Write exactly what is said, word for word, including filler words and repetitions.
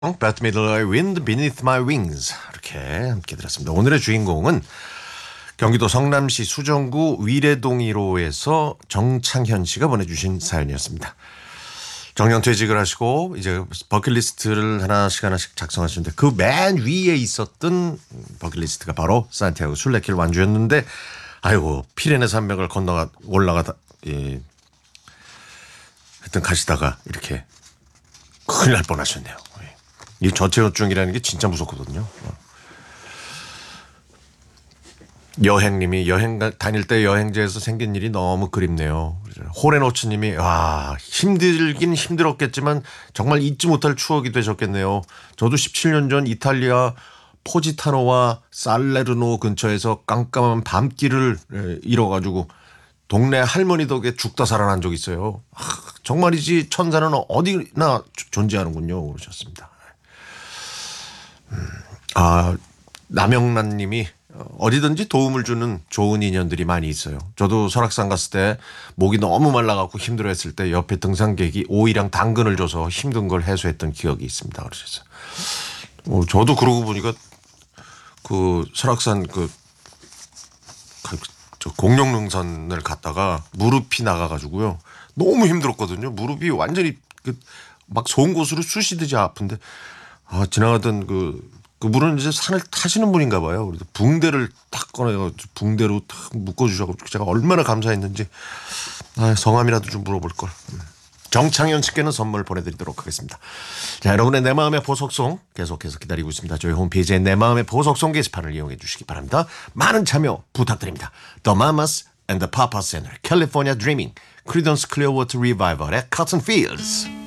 Bette Midler의 Wind Beneath My Wings 이렇게 함께 들었습니다. 오늘의 주인공은 경기도 성남시 수정구 위례동 일 호에서 정창현 씨가 보내주신 사연이었습니다. 정년퇴직을 하시고 이제 버킷리스트를 하나씩 하나씩 작성하시는데 그 맨 위에 있었던 버킷리스트가 바로 산티아고 순례길 완주였는데 아이고 피레네 산맥을 건너가 올라가다 예, 하여튼 가시다가 이렇게 큰일 날 뻔하셨네요. 이 저체온증이라는 게 진짜 무섭거든요. 여행님이 여행 다닐 때 여행지에서 생긴 일이 너무 그립네요. 호레노츠님이 와 힘들긴 힘들었겠지만 정말 잊지 못할 추억이 되셨겠네요. 저도 십칠 년 전 이탈리아 포지타노와 살레르노 근처에서 깜깜한 밤길을 잃어가지고 동네 할머니 덕에 죽다 살아난 적이 있어요. 아, 정말이지 천사는 어디나 존재하는군요. 그러셨습니다. 음, 아 남영란 님이 어디든지 도움을 주는 좋은 인연들이 많이 있어요. 저도 설악산 갔을 때 목이 너무 말라갖고 힘들어했을 때 옆에 등산객이 오이랑 당근을 줘서 힘든 걸 해소했던 기억이 있습니다. 그러셨어요. 어, 저도 그러고 보니까 그 설악산 그, 그 공룡능선을 갔다가 무릎이 나가가지고요. 너무 힘들었거든요. 무릎이 완전히 그 막 좋은 곳으로 쑤시듯이 아픈데 아, 지나가던 그, 그분은 이제 산을 타시는 분인가 봐요. 그래서 붕대를 딱 꺼내서 붕대로 딱 묶어주셔서 제가 얼마나 감사했는지 아, 성함이라도 좀 물어볼 걸. 정창현 씨께는 선물 보내드리도록 하겠습니다. 자, 여러분의 내 마음의 보석송 계속해서 기다리고 있습니다. 저희 홈페이지에 내 마음의 보석송 게시판을 이용해 주시기 바랍니다. 많은 참여 부탁드립니다. The Mamas and the Papas and California Dreaming, Creedence Clearwater Revival의 Cotton Fields.